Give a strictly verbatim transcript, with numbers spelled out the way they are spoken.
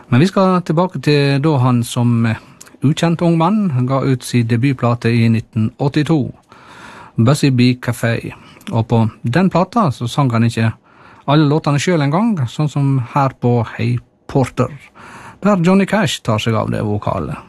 Men vi skal tilbake til da han som ukjent ung mann ga ut sin debutplate i nitten åttito, Busy Bee Cafe. Og på den plata så sang han ikke alle låtene selv en gang, sånn som her på Hey Porter, der Johnny Cash tar seg av det vokalet.